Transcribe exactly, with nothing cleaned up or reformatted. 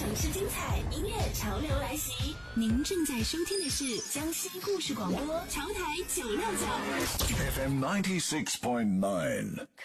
城市精彩，音乐潮流来袭。您正在收听的是江西故事广播，潮台九六九 F M ninety six point nine。